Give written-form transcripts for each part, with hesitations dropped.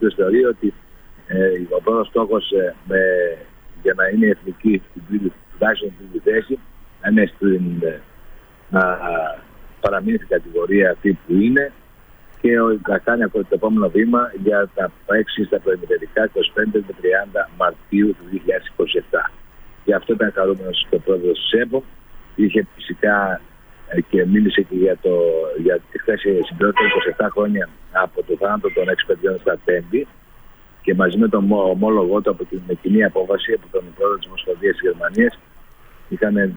οποίος θεωρεί ότι ο πρώτος στόχος για να είναι εθνική τουλάχιστον στην τρίτη θέση, να είναι να παραμείνει στην κατηγορία αυτή που είναι και θα κάνει το επόμενο βήμα για τα 6 στα προημιτελικά 25 με 30 Μαρτίου του 2027. Γι' αυτό ήταν χαρούμενος και ο πρόεδρος της ΕΠΟ. Είχε φυσικά και μίλησε και για τη χθες συμπληρώθηκε 27 χρόνια από το θάνατο των 6 παιδιών στα Τέμπη και μαζί με τον ομόλογό του από την κοινή απόβαση από τον πρόεδρο της Ομοσπονδίας της Γερμανίας είχαν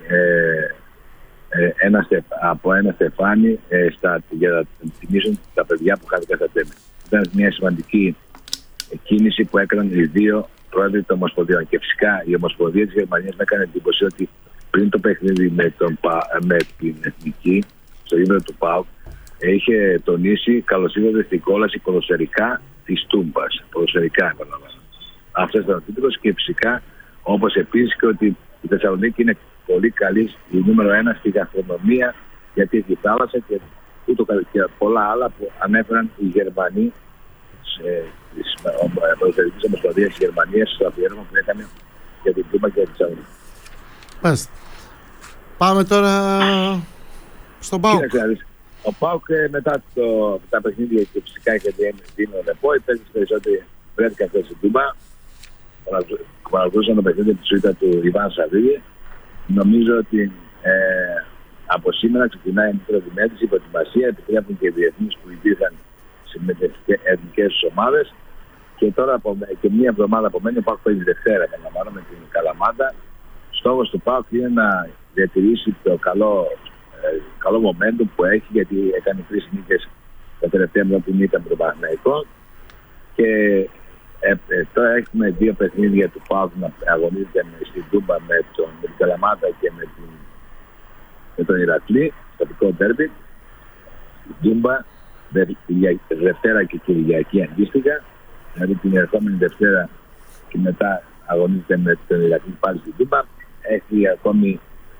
από ένα στεφάνι για να τιμήσουν τα παιδιά που χάθηκαν στα Τέμπη. Ήταν μια σημαντική κίνηση που έκαναν οι δύο πρόεδροι των Ομοσπονδίων. Και φυσικά η Ομοσπονδία της Γερμανίας με έκανε εντύπωση ότι πριν το παιχνίδι με την Εθνική, στο γήπεδο του ΠΑΟΚ, είχε τονίσει καλώς ήρθατε στην κόλαση ποδοσφαιρικά της Τούμπας. Ποδοσφαιρικά, επαναλαμβάνω. Αυτό ήταν ο τίτλος και φυσικά, όπως επίσης και ότι η Θεσσαλονίκη είναι πολύ καλή, η νούμερο 1 στη γαστρονομία, γιατί έχει θάλασσα και πολλά άλλα που ανέφεραν οι Γερμανοί της Ποδοσφαιρικής Ομοσπονδίας της Γερμανίας στο αφιέρωμα που έκανε για την Τούμπα και τη Θεσσαλονίκη. Μάλιστα. Πάμε τώρα στον ΠΑΟΚ. Ο ΠΑΟΚ μετά τα παιχνίδια και φυσικά και δίνει ο Νεπό, οι παίκτες περισσότεροι βρέθηκαν χθες στην Τούμπα. Παρακολουθούσαν το παιχνίδι της σουίτα του Ιβάν Σαββίδη. Νομίζω ότι από σήμερα ξεκινάει η προδημέτρηση, η προετοιμασία, επιτρέπουν και οι διεθνείς που υπήρχαν με τις εθνικές ομάδες. Και τώρα και μία εβδομάδα απομένει ο ΠΑΟΚ παίζει Δευτέρα, επαναλαμβάνω, με την Καλαμάτα. Στόχος του ΠΑΟΚ είναι να διατηρήσει το καλό momentum που έχει, γιατί έκανε 3 νίκες τα τελευταία μέρα που ήταν το Παναθηναϊκό. Και τώρα έχουμε 2 παιχνίδια του ΠΑΟΚ να αγωνίζεται στην Τούμπα με την Καλαμάτα και με τον Ηρακλή, στο τοπικό ντέρμπι. Στην Τούμπα, Δευτέρα και Κυριακή αντίστοιχα. Δηλαδή την ερχόμενη Δευτέρα και μετά αγωνίζεται με τον Ηρακλή πάλι στην Τούμπα. Έχει ακόμη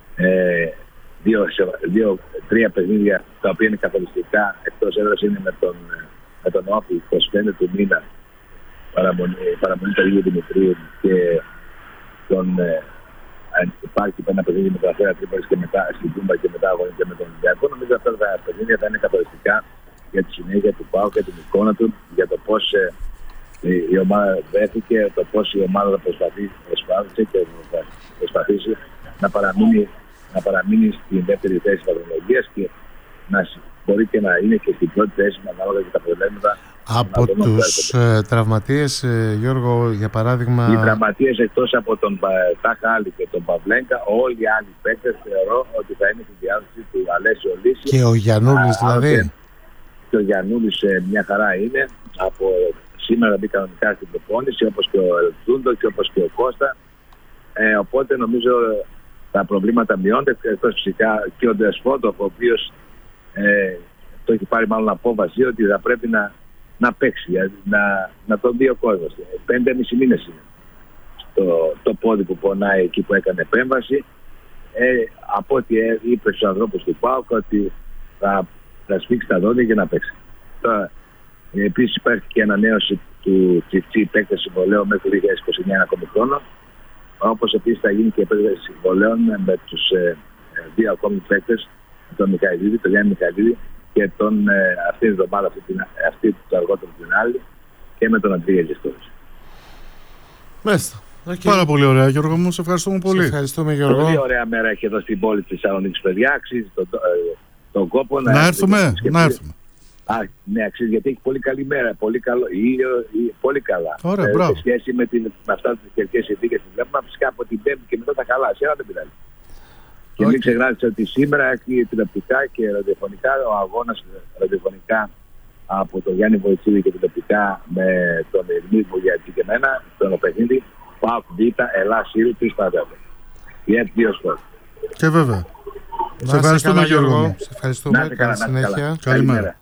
3 παιχνίδια τα οποία είναι καθοριστικά. Εκτός έδρας είναι με τον Όφη 25 του μήνα, παραμονή του Αγίου Δημητρίου, και υπάρχει ένα παιχνίδι με τον Αστέρα Τρίπολης και μετά στην Τούμπα και μετά αγωνίζεται με τον Ολυμπιακό. Νομίζω αυτά τα παιχνίδια θα είναι καθοριστικά για τη συνέχεια του ΠΑΟΚ και την εικόνα του, για το πώς η ομάδα βρέθηκε, το πώς η ομάδα θα προσπάθησε και θα προσπαθήσει να παραμείνει στην δεύτερη θέση της βαθμολογίας και να μπορεί και να είναι και στην πρώτη θέση ανάλογα και τα προβλήματα. Από τους τραυματίες, Γιώργο, για παράδειγμα... Οι τραυματίες εκτός από τον Τάχα και τον Παυλέγκα, όλοι οι άλλοι παίκτες θεωρώ ότι θα είναι στη διάθεση του Αλέσιο Λύση. Και ο Γιαννούλης δηλαδή. Και ο Γιαννούλης μια χαρά είναι. Από σήμερα μπει κανονικά στην προπόνηση, όπως και ο Ελτούντο και όπως και ο Κώστα. Οπότε νομίζω τα προβλήματα μειώνται. Εκτός φυσικά και ο Ντεσπότοφ, ο οποίος το έχει πάρει μάλλον απόφαση ότι θα πρέπει να παίξει, να τον δει ο κόσμος. 5,5 μήνες είναι το πόδι που πονάει εκεί που έκανε επέμβαση. Από ό,τι είπε στους ανθρώπους του ΠΑΟΚ ότι θα σφίξει τα δόντια και να παίξει. Τώρα, επίσης υπάρχει και ανανέωση του Τσιφτσί παίκτη συμβολέου μέχρι το 2029 ένα ακόμη χρόνο. Όπως επίσης θα γίνει και επέκταση συμβολέων με τους 2 ακόμη παίκτες, τον Μιχαηλίδη, τον Γιάννη Μιχαηλίδη και αυτή την εβδομάδα, αυτή το αργότερο την άλλη, και με τον Αντρία Ζεστόρης. Μάλιστα. Okay. Πάρα πολύ ωραία, Γιώργο μου. Σε ευχαριστούμε πολύ. Σε ευχαριστούμε, Γιώργο. Πολύ ωραία μέρα έχει εδώ στην πόλη της Θεσσαλονίκης, παιδιά. Αξίζει τον κόπο να έρθουμε. Ναι, αξίζει, γιατί έχει πολύ καλή μέρα. Πολύ καλό ήλιο, πολύ καλά. Ωραία, σε σχέση με αυτά τις καιρικές συνθήκες που βλέπουμε, φυσικά από την Πέμπτη και μετά τα καλά. Σένα δεν πειράζει. Και μην ξεχνάτε ότι σήμερα έχει τηλεοπτικά και ραδιοφωνικά ο αγώνας ραδιοφωνικά από τον Γιάννη Βοητσίδη και τηλεοπτικά με τον Ερμίδη Βουλιατή και εμένα, τον παιχνίδι ΠΑΟΚ Β, Ελλάς Ήρου, 3 Παδέλο. Η F2 Sport. Και βέβαια. Σε ευχαριστούμε, Γιώργο. Σε ευχαριστούμε. Καλή συνέχεια. Καλημέρα.